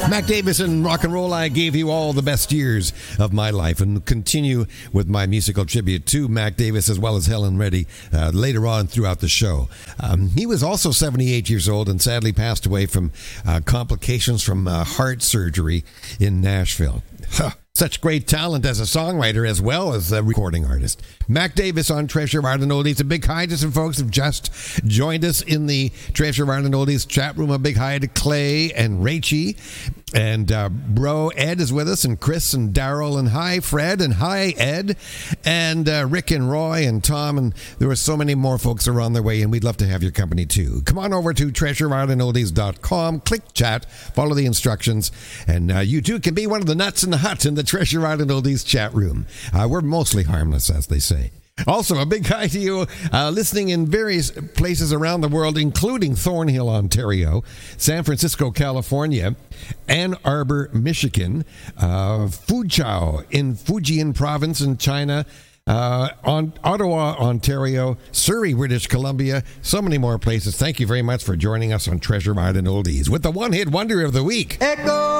Mac Davis and rock and roll. I gave you all the best years of my life, and continue with my musical tribute to Mac Davis as well as Helen Reddy later on throughout the show. He was also 78 years old and sadly passed away from complications from heart surgery in Nashville. Such great talent as a songwriter as well as a recording artist. Mac Davis on Treasure of Art and Oldies. A big hi to some folks who've just joined us in the Treasure of Art and Oldies chat room. A big hi to Clay and Rachie. And bro Ed is with us, and Chris and Daryl, and hi Fred, and hi Ed, and Rick and Roy and Tom, and there were so many more folks are on their way, and we'd love to have your company too. Come on over to treasureartandoldies.com, click chat, follow the instructions, and you too can be one of the nuts in the hut in the Treasure Art and Oldies chat room. We're mostly harmless, as they say. Also, a big hi to you listening in various places around the world, including Thornhill, Ontario, San Francisco, California, Ann Arbor, Michigan, Fuzhou in Fujian Province in China, Ottawa, Ontario, Surrey, British Columbia, so many more places. Thank you very much for joining us on Treasure Art and Oldies with the one-hit wonder of the week. Echo!